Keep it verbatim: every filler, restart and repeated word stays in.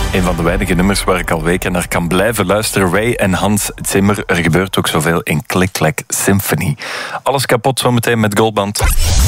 Een van de weinige nummers waar ik al weken naar kan blijven luisteren. Ray en Hans Zimmer. Er gebeurt ook zoveel in Click Clack Symphony. Alles kapot zometeen met Goldband.